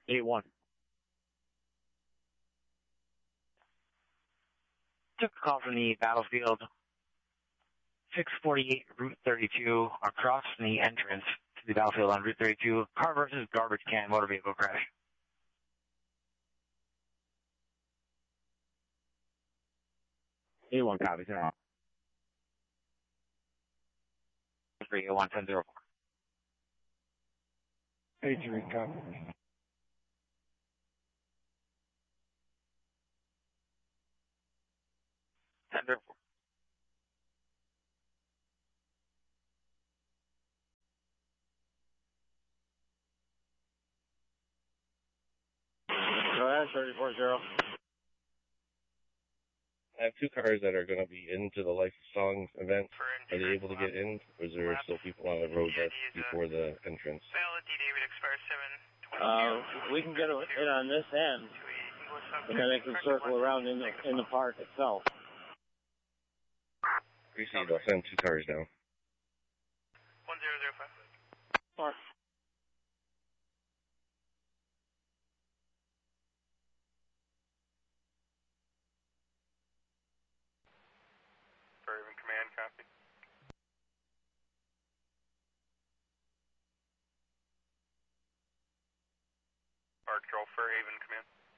8-1. Took a call from the battlefield. 648 Route 32 across from the entrance to the battlefield on Route 32. Car versus garbage can motor vehicle crash. 8-1 copy, sir. 381 1004. 83 copy. Go ahead, 34-0. I have two cars that are going to be into the Life of Songs event. Are they able to get in, or is there still people on the road that's before the entrance? We can get in on this end, and then they can circle around in the park itself. Appreciate it. I'll send two cars down. 1005. Mark. Fairhaven Command, copy. Park Control, Fairhaven Command.